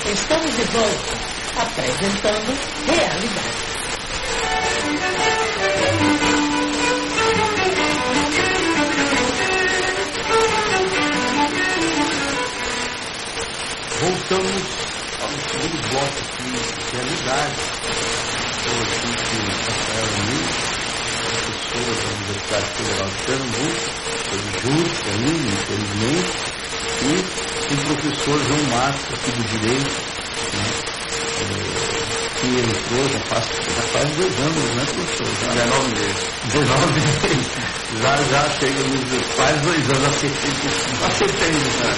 Estamos de volta, apresentando Realidade. Voltamos ao segundo bloco aqui de Realidade. Estou aqui com Rafael Nunes, professor da Universidade Federal de Pernambuco, de Juros, ainda, infelizmente, e com o professor João Marcos, aqui do Direito, né? Que entrou já faz 2 anos, né, professor? 19 meses. 19 meses. Já chega nos quase 2 anos, acertei,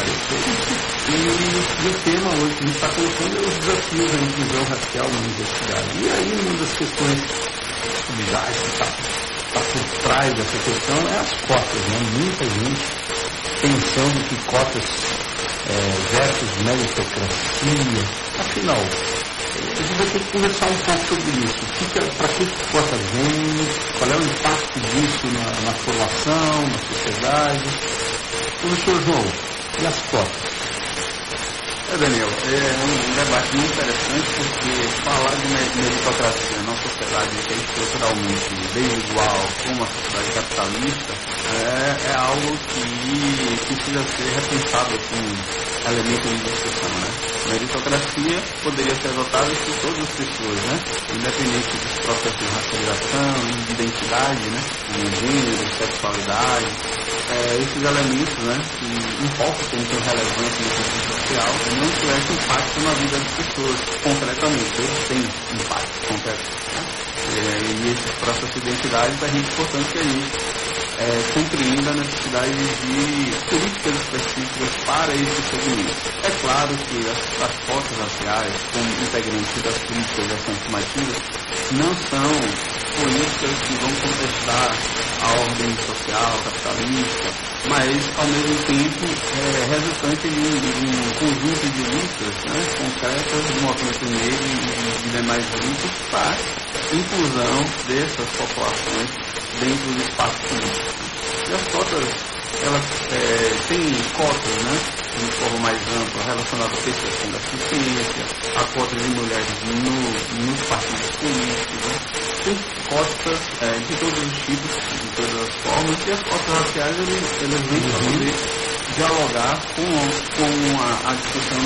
E o tema hoje que a gente está colocando é os desafios da inclusão racial na universidade. E aí uma das questões subjacentes que está por trás dessa questão é as cotas, né? Muita gente pensando que cotas versus meritocracia. Afinal, a gente vai ter que conversar um pouco sobre isso. Para que cota vem? Qual é o impacto disso na formação, na sociedade? Professor João, e as cotas? Daniel, é um debate muito interessante porque falar de meritocracia na sociedade que é estruturalmente desigual como a sociedade capitalista é algo que precisa ser repensado com elementos de discussão, né? Meritocracia poderia ser adotada por todas as pessoas, né? Independente dos processos de racialização, de identidade, né? Gênero, sexualidade, esses elementos, né? Que um pouco tem relevância no contexto social, não tivesse impacto na vida das pessoas, concretamente. Eles têm impacto concreto, né? E esses processos de identidade, é muito importante que a gente compreenda a necessidade de políticas específicas para esse segmento. É claro que as cotas raciais, como integrantes das políticas afirmativas, não são políticas que vão contestar a ordem social, capitalista, mas, ao mesmo tempo, resultante de um conjunto de lutas, né, concretas do movimento negro e demais grupos para inclusão dessas populações dentro do espaço político. E as cotas, elas têm cotas, né, de forma mais ampla, relacionada a pessoas com deficiência, a cota de mulheres nos partidos políticos, né? Tem cotas de todos os tipos, de todas as formas, e as cotas raciais, elas vêm para poder dialogar com a discussão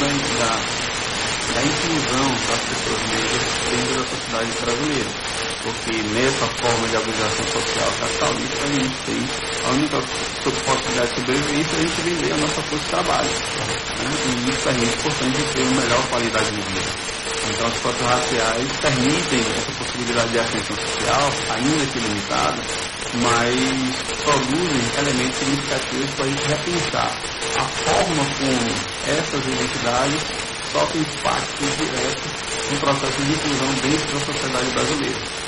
da inclusão das pessoas negras dentro da sociedade brasileira. Porque nessa forma de organização social capitalista, a gente tem a única possibilidade de sobrevivência é a gente vender a nossa força de trabalho. Né? E isso é muito importante ter uma melhor qualidade de vida. Então as cotas raciais permitem essa possibilidade de ascensão social, ainda que limitada, mas produzem elementos significativos para a gente repensar a forma como essas identidades sofrem impacto direto no processo de inclusão dentro da sociedade brasileira.